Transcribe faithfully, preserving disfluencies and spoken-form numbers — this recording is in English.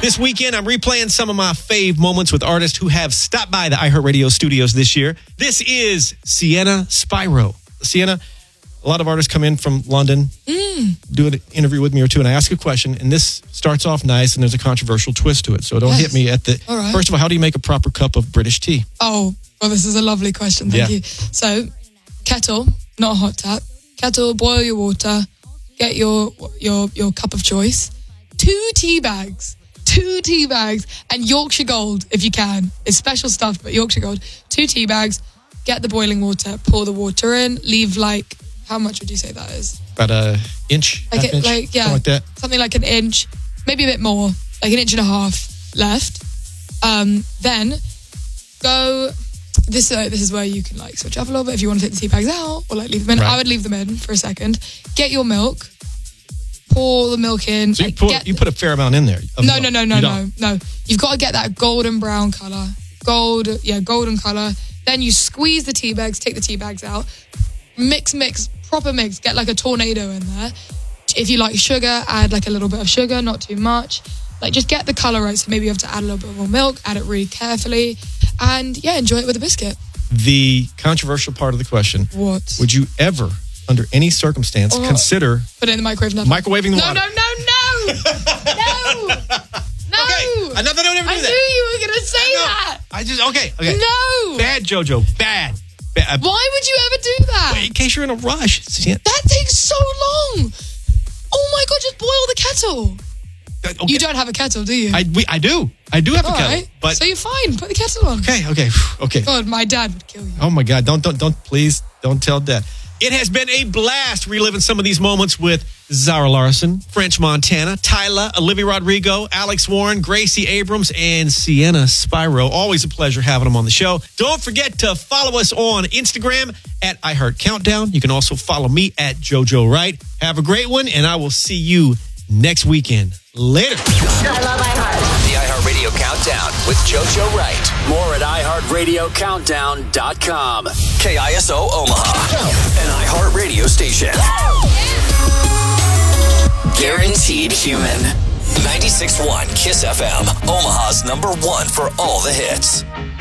This weekend, I'm replaying some of my fave moments with artists who have stopped by the iHeartRadio studios this year. This is Sienna Spyro. Sienna, a lot of artists come in from London, mm. do an interview with me or two, and I ask a question, and this starts off nice, and there's a controversial twist to it, so don't yes. hit me at the... All right. First of all, how do you make a proper cup of British tea? Oh, well, this is a lovely question, thank yeah. you. So, kettle, not a hot tap. Kettle, boil your water, get your your your cup of choice. Two tea bags, two tea bags, and Yorkshire Gold, if you can. It's special stuff, but Yorkshire Gold. Two tea bags, get the boiling water, pour the water in, leave like... How much would you say that is? About an inch, like half it, inch, like, yeah, something like that. Something like an inch, maybe a bit more, like an inch and a half left. Um, then go. This uh, this is where you can like switch up a little bit if you want to take the tea bags out or like leave them in. Right. I would leave them in for a second. Get your milk. Pour the milk in. So you, like, pour, get, you put a fair amount in there. No, no, no, no, no, no. You've got to get that golden brown colour. Gold, yeah, golden colour. Then you squeeze the tea bags, take the tea bags out. Mix, mix, proper mix. Get like a tornado in there. If you like sugar, add like a little bit of sugar, not too much. Like just get the colour right. So maybe you have to add a little bit more milk, add it really carefully. And yeah, enjoy it with a biscuit. The controversial part of the question. What? Would you ever, under any circumstance, oh, consider... Put it in the microwave. Nothing. Microwaving the no, water? No, no, no, no! No! No! Okay, another don't ever do I that. knew you were going to say I that. I just, okay, okay. No! Bad, JoJo, bad. bad. Why would you ever do that? Wait, in case you're in a rush. That takes so long. Oh my God, just boil the kettle. Okay. You don't have a kettle, do you? I we, I do. I do have All a kettle. Right. But so you're fine. Put the kettle on. Okay, okay, okay. God, my dad would kill you. Oh my God, don't, don't, don't, please, don't tell Dad. It has been a blast reliving some of these moments with Zara Larson, French Montana, Tyla, Olivia Rodrigo, Alex Warren, Gracie Abrams, and Sienna Spyro. Always a pleasure having them on the show. Don't forget to follow us on Instagram at iHeartCountdown. You can also follow me at JoJo Wright. Have a great one, and I will see you next weekend. Later. I love iHeart. The iHeartRadio Countdown with JoJo Wright. More at i heart radio countdown dot com. K I S O Omaha, an iHeartRadio station. Guaranteed human. ninety-six point one Kiss F M, Omaha's number one for all the hits.